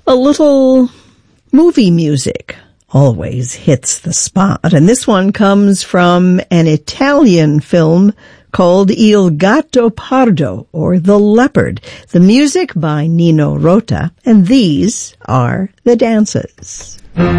A little movie music always hits the spot, and this one comes from an Italian film called Il Gatto Pardo, or The Leopard. The music by Nino Rota, and these are the dances.